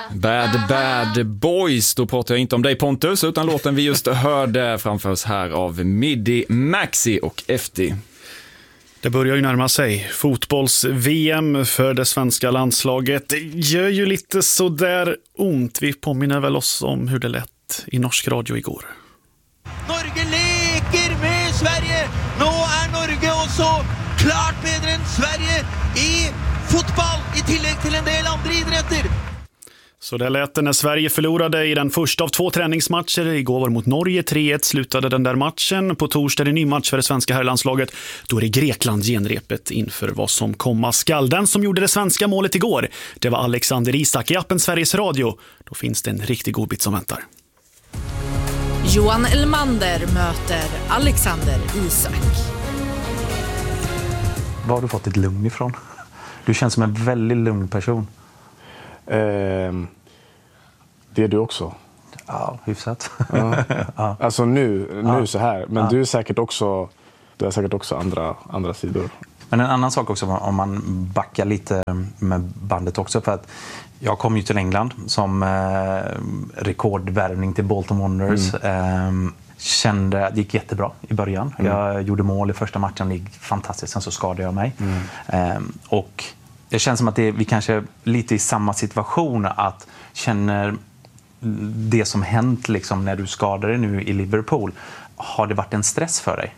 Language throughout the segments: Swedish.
Bad Boys, då pratar jag inte om dig Pontus utan låten vi just hörde framförs här av Midi Maxi och FD. Det börjar ju närma sig fotbolls-VM för det svenska landslaget. Det gör ju lite sådär ont. Vi påminner väl oss om hur det lät i norsk radio igår. Norge leker med Sverige. Nå är Norge också klart bättre än Sverige i fotboll i tillägg till en del andra idrotter. Så det lät när Sverige förlorade i den första av 2 träningsmatcher. Igår var mot Norge 3-1 slutade den där matchen. På torsdag är det en ny match för det svenska herrlandslaget. Då är det Grekland genrepet inför vad som komma skall. Den som gjorde det svenska målet igår, det var Alexander Isak i appen Sveriges Radio. Då finns det en riktig godbit som väntar. Johan Elmander möter Alexander Isak. Var har du fått ditt lugn ifrån? Du känns som en väldigt lugn person. Det är du också. Ja, hyfsat. Ja. Ja. Alltså nu så här. Men Ja. du har säkert också andra sidor. Men en annan sak också om man backar lite med bandet också. För att jag kom ju till England som rekordvärvning till Bolton Wanderers. Kände det gick jättebra i början. Jag gjorde mål i första matchen, det gick fantastiskt. Sen så skadade jag mig. Och det känns som att vi kanske är lite i samma situation, att känner det som hänt liksom när du skadade dig nu i Liverpool. Har det varit en stress för dig?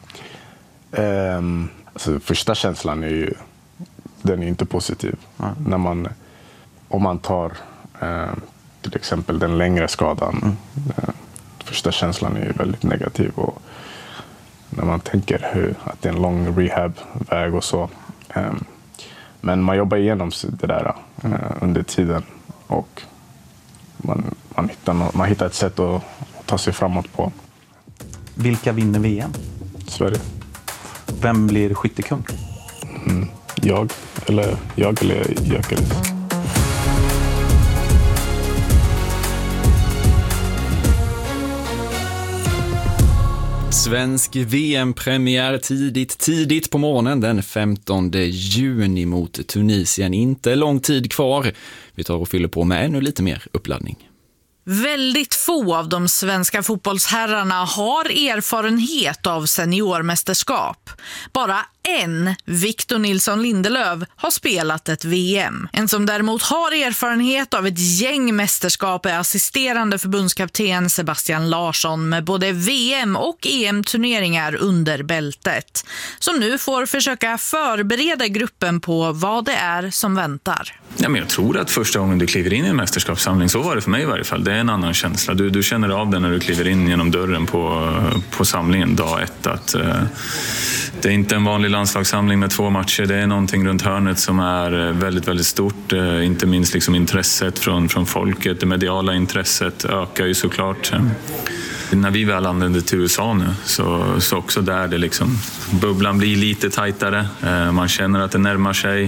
Alltså, första känslan är ju, den är inte positiv. Om man tar till exempel den längre skadan. Första känslan är ju väldigt negativ, och när man tänker att det är en lång rehabväg och så. Men man jobbar igenom det där under tiden, och man hittar ett sätt att ta sig framåt på. Vilka vinner VM? Sverige. Vem blir skyttekung? Jag eller Gyökeres. Svensk VM-premiär tidigt på morgonen den 15 juni mot Tunisien. Inte lång tid kvar. Vi tar och fyller på med ännu lite mer uppladdning. Väldigt få av de svenska fotbollsherrarna har erfarenhet av seniormästerskap. Bara en, Victor Nilsson Lindelöf, har spelat ett VM. En som däremot har erfarenhet av ett gäng mästerskap är assisterande förbundskapten Sebastian Larsson med både VM- och EM-turneringar under bältet. Som nu får försöka förbereda gruppen på vad det är som väntar. Ja, men jag tror att första gången du kliver in i en mästerskapssamling, så var det för mig i varje fall. Det är en annan känsla. Du känner av det när du kliver in genom dörren på samlingen dag 1. Att det är inte en vanlig landslagssamling med 2 matcher. Det är någonting runt hörnet som är väldigt, väldigt stort. Inte minst liksom intresset från folket. Det mediala intresset ökar ju såklart. När vi väl anländer till USA nu så också där det liksom, bubblan blir lite tajtare. Man känner att det närmar sig.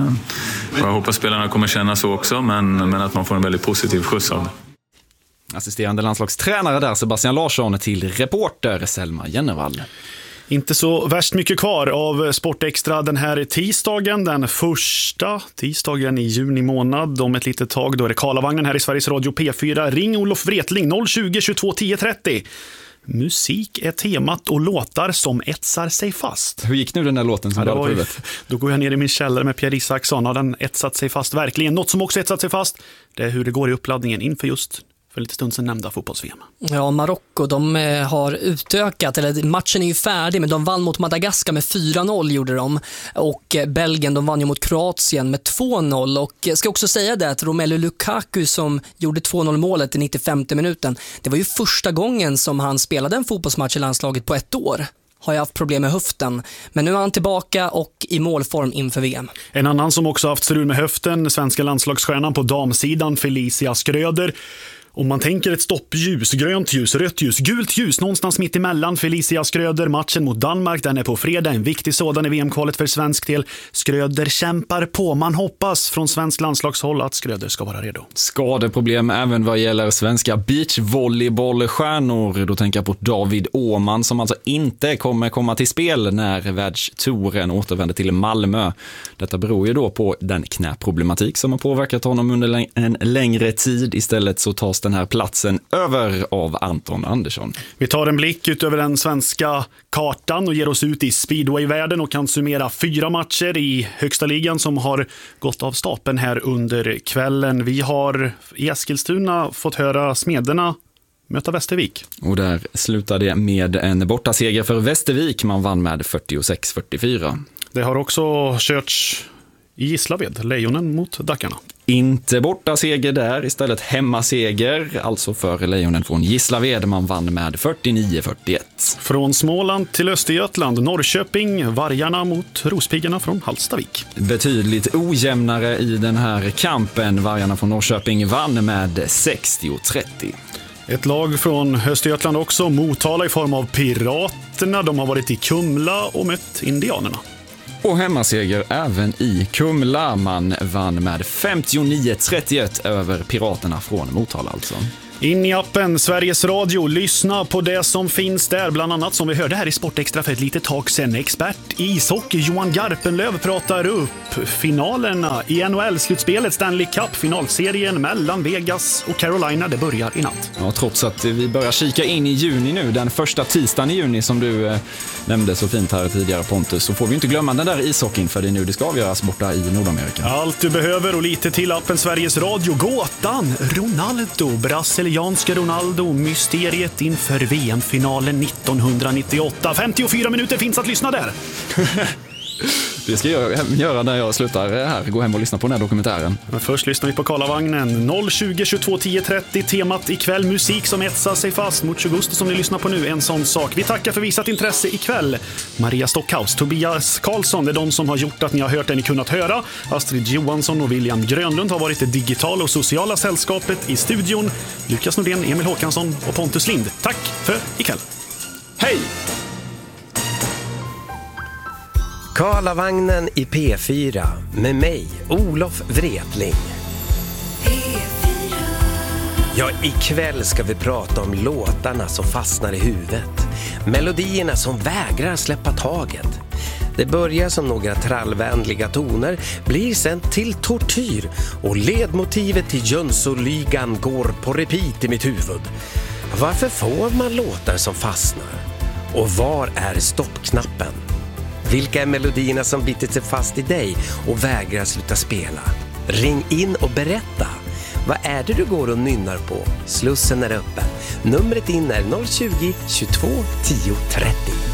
Jag hoppas spelarna kommer känna så också, men att man får en väldigt positiv skjuts av det. Assisterande landslagstränare där, Sebastian Larsson, till reporter Selma Jennevall. Inte så värst mycket kvar av Sportextra den här tisdagen, den första tisdagen i juni månad. Om ett litet tag då är det Karlavagnen här i Sveriges Radio P4. Ring Olof Wretling 020 22 10 30. Musik är temat och låtar som etsar sig fast. Hur gick nu den där låten som på huvudet? Då går jag ner i min källare med Pierre Isaksson, och den etsat sig fast verkligen. Något som också etsat sig fast, det är hur det går i uppladdningen inför just för lite stund sedan nämnda fotbolls-VM. Ja, Marocko, de har utökat, eller matchen är ju färdig, men de vann mot Madagaskar med 4-0 gjorde de. Och Belgien, de vann ju mot Kroatien med 2-0. Och jag ska också säga det att Romelu Lukaku som gjorde 2-0 målet i 95:e minuten, det var ju första gången som han spelade en fotbollsmatch i landslaget på 1 år. Har jag haft problem med höften. Men nu är han tillbaka och i målform inför VM. En annan som också haft strul med höften, svenska landslagsstjärnan på damsidan Felicia Skröder. Om man tänker ett stoppljus, grönt ljus, rött ljus, gult ljus, någonstans mitt emellan Felicia Skröder. Matchen mot Danmark, den är på fredag, en viktig sådan i VM-kvalet för svensk del. Skröder kämpar på, man hoppas från svensk landslagshåll att Skröder ska vara redo. Skadeproblem även vad gäller svenska beachvolleybollstjärnor. Då tänker jag på David Åhman som alltså inte kommer komma till spel när världstouren återvänder till Malmö. Detta beror ju då på den knäproblematik som har påverkat honom under en längre tid. Istället så tas den här platsen över av Anton Andersson. Vi tar en blick ut över den svenska kartan och ger oss ut i speedway-världen och kan summera 4 matcher i högsta ligan som har gått av stapeln här under kvällen. Vi har i Eskilstuna fått höra Smederna möta Västervik. Och där slutade det med en bortaseger för Västervik. Man vann med 46-44. Det har också körts i Gislaved, Lejonen mot Dackarna. Inte borta seger där, istället hemmaseger, alltså för Lejonen från Gislaved. Man vann med 49-41. Från Småland till Östergötland, Norrköping, Vargarna mot Rospiggarna från Hallstavik. Betydligt ojämnare i den här kampen. Vargarna från Norrköping vann med 60-30. Ett lag från Östergötland också, Motala i form av Piraterna. De har varit i Kumla och mött Indianerna. Och hemmaseger även i Kumla. Man vann med 59-31 över Piraterna från Motala alltså. In i appen Sveriges Radio, lyssna på det som finns där, bland annat som vi hörde här i Sportextra för ett litet tag sedan. Expert i ishockey Johan Garpenlöv pratar upp finalerna i NHL-slutspelet, Stanley Cup, finalserien mellan Vegas och Carolina, det börjar i natt. Ja, trots att vi börjar kika in i juni nu, den första tisdagen i juni som du nämnde så fint här tidigare Pontus, så får vi inte glömma den där ishockeyn för det är nu det ska avgöras borta i Nordamerika. Allt du behöver och lite till appen Sveriges Radio, gåtan Ronaldo, brasilianska Ronaldo, mysteriet inför VM-finalen 1998. 54 minuter finns att lyssna där. Det ska jag göra när jag slutar här. Gå hem och lyssna på den här dokumentären. Men först lyssnar vi på Karlavagnen. 020 22 10 30. Temat ikväll musik som etsar sig fast mot 20 som ni lyssnar på nu. En sån sak. Vi tackar för visat intresse ikväll. Maria Stockhaus, Tobias Karlsson, det är de som har gjort att ni har hört det ni kunnat höra. Astrid Johansson och William Grönlund har varit det digitala och sociala sällskapet i studion. Lukas Nordén, Emil Håkansson och Pontus Lind. Tack för ikväll. Hej! Karlavagnen i P4 med mig, Olof Wretling. Ja, ikväll ska vi prata om låtarna som fastnar i huvudet. Melodierna som vägrar släppa taget. Det börjar som några trallvänliga toner, blir sen till tortyr och ledmotivet till Jönssonligan går på repeat i mitt huvud. Varför får man låtar som fastnar? Och var är stoppknappen? Vilka är melodierna som bitit sig fast i dig och vägrar sluta spela? Ring in och berätta. Vad är det du går och nynnar på? Slussen är öppen. Numret in är 020 22 10 30.